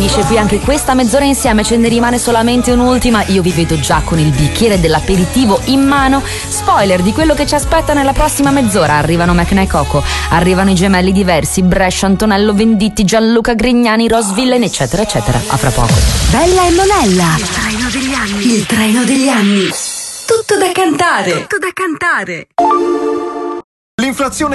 Finisce qui anche questa mezz'ora insieme, ce ne rimane solamente un'ultima. Io vi vedo già con il bicchiere dell'aperitivo in mano. Spoiler di quello che ci aspetta nella prossima mezz'ora. Arrivano Macna e Coco, arrivano i gemelli diversi, Brescia, Antonello Venditti, Gianluca Grignani, Rose Villain, eccetera eccetera. A fra poco. Bella e Monella. Il treno degli anni. Il treno degli anni. Tutto da cantare. Tutto da cantare. L'inflazione